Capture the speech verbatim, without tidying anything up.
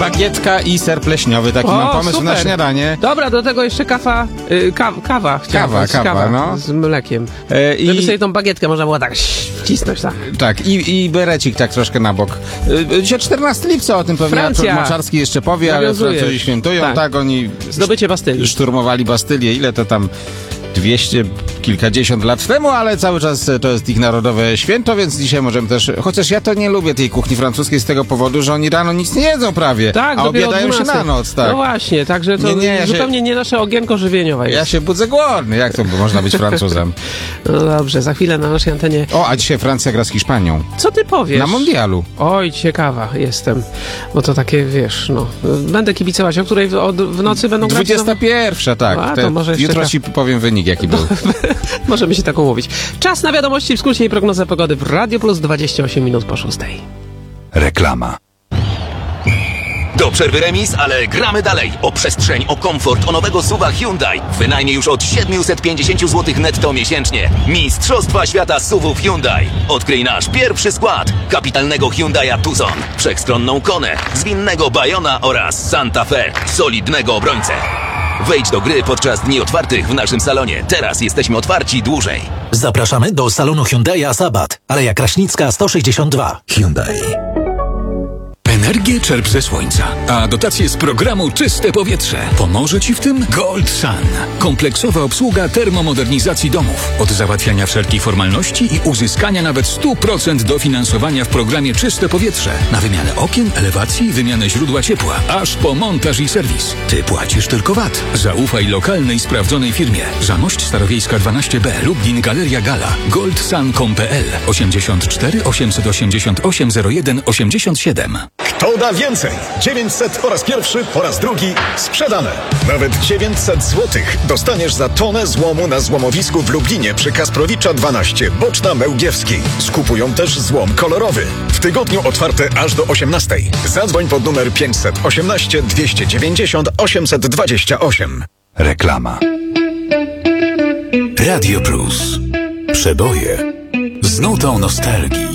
bagietka i ser pleśniowy. Taki O, mam pomysł super. na śniadanie. Dobra, do tego jeszcze kawa, y, ka, kawa chciałem Kawa, powiedzieć, kawa, no. z mlekiem. E, i- Żeby sobie tą bagietkę można było tak wcisnąć, tak. Tak, i, i berecik tak troszkę na bok. Y, Dzisiaj czternastego lipca, o tym pewnie Francja. Artur Moczarski jeszcze powie, ale Nawiązuje. Francuzi świętują, tak, Tak. oni Zdobycie Bastylii. szturmowali Bastylię, ile to tam dwieście kilkadziesiąt lat temu, ale cały czas to jest ich narodowe święto, więc dzisiaj możemy też, chociaż ja to nie lubię tej kuchni francuskiej z tego powodu, że oni rano nic nie jedzą prawie, Tak, a dopiero obiadają o się dwunastej. na noc, tak. No właśnie, także to Nie, nie, ja się- zupełnie nie nasze ogienko żywieniowe Ja jest. się budzę głodny, jak to można być Francuzem? No dobrze, za chwilę na naszej antenie. O, a dzisiaj Francja gra z Hiszpanią. Co ty powiesz? Na mundialu. Oj, ciekawa jestem, bo to takie, wiesz, no, będę kibicować, o której w, od, w nocy będą grać dwudziesta znowu? pierwsza, tak. A, to Te- może jeszcze jutro tak. ci powiem wynik, jaki był. Możemy się tak umówić. Czas na wiadomości w skrócie i prognozę pogody w Radio Plus dwadzieścia osiem minut po szóstej. Reklama. Do przerwy remis, ale gramy dalej. O przestrzeń, o komfort, o nowego SUV-a Hyundai. Wynajmie już od siedemset pięćdziesiąt złotych netto miesięcznie. Mistrzostwa świata S U V-ów Hyundai. Odkryj nasz pierwszy skład. Kapitalnego Hyundai'a Tucson, wszechstronną Konę, zwinnego Bayona oraz Santa Fe, solidnego obrońcę. Wejdź do gry podczas dni otwartych w naszym salonie. Teraz jesteśmy otwarci dłużej. Zapraszamy do salonu Hyundai'a Sabat, Aleja Kraśnicka sto sześćdziesiąt dwa. Hyundai. Energię czerp ze słońca, a dotacje z programu Czyste Powietrze. Pomoże Ci w tym Gold Sun. Kompleksowa obsługa termomodernizacji domów. Od załatwiania wszelkich formalności i uzyskania nawet sto procent dofinansowania w programie Czyste Powietrze. Na wymianę okien, elewacji, wymianę źródła ciepła, aż po montaż i serwis. Ty płacisz tylko V A T. Zaufaj lokalnej, sprawdzonej firmie. Zamość Starowiejska dwanaście B, Lublin Galeria Gala. goldsun kropka com kropka p l osiemdziesiąt cztery osiemset osiemdziesiąt osiem zero jeden osiemdziesiąt siedem. Kto da więcej? dziewięćset po raz pierwszy, po raz drugi sprzedane. Nawet dziewięćset złotych dostaniesz za tonę złomu na złomowisku w Lublinie przy Kasprowicza dwanaście, Boczna Mełgiewskiej. Skupują też złom kolorowy. W tygodniu otwarte aż do osiemnastej. Zadzwoń pod numer pięćset osiemnaście dwieście dziewięćdziesiąt osiemset dwadzieścia osiem. Reklama. Radio Plus. Przeboje z nutą nostalgii.